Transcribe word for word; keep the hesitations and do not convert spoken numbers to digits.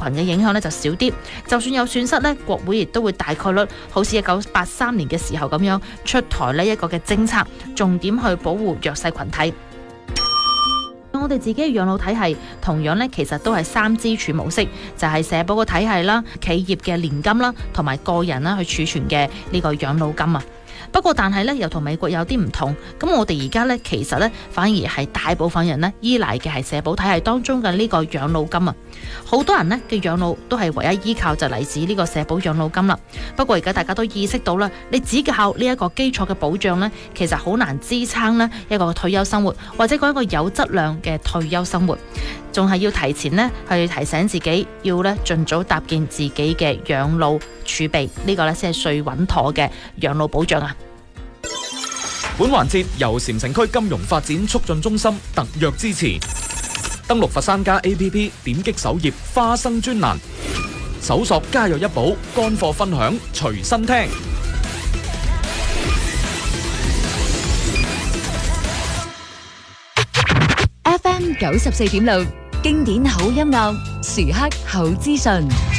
群嘅影響呢就少啲。就算有損失呢，國會亦都會大概率好似一九八三年嘅時候咁樣出台呢一個嘅政策，重點去保護弱勢群體。我哋自己嘅養老體系同樣咧，其實都係三支柱模式，就係社保嘅體系啦、企業嘅年金啦，同埋個人啦去儲存嘅呢個養老金啊。不過但係咧，又同美國有啲唔同。咁我哋而家咧，其實咧反而係大部分人咧依賴嘅係社保體系當中嘅呢個養老金啊。好多人咧嘅養老都係唯一依靠就嚟自呢個社保養老金啦。不過而家大家都意識到啦，你只靠呢一個基礎嘅保障咧，其實好難支撐呢一個退休生活，或者講一個有質量嘅退休生活，仲係要提前呢去提醒自己，要咧盡早搭建自己嘅養老儲備，呢個咧先係最穩妥嘅養老保障啊！ 本環節由禪城區金融發展促進中心特約支持。登錄佛山家 A P P， 點擊首頁花生專欄，搜索家有一寶，乾貨分享隨身聽。 F M 九十四點六，經典好音樂，時刻好資訊。